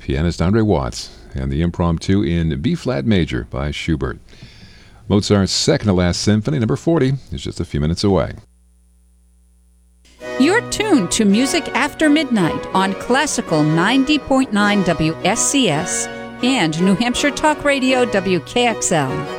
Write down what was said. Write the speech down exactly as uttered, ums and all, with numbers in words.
pianist Andre Watts, and the Impromptu in B-flat major by Schubert. Mozart's second to last symphony, number forty, is just a few minutes away. You're tuned to Music After Midnight on Classical ninety point nine W S C S and New Hampshire Talk Radio W K X L.